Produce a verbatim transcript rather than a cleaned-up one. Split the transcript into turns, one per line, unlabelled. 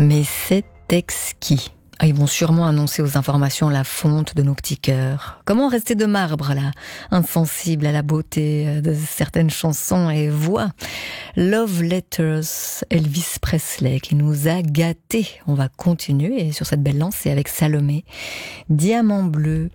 Mais c'est exquis. Ah, ils vont sûrement annoncer aux informations la fonte de nos petits cœurs. Comment rester de marbre, là, insensible à la beauté de certaines chansons et voix. Love Letters, Elvis Presley, qui nous a gâtés. On va continuer sur cette belle lancée avec Salomé. Diamant bleu,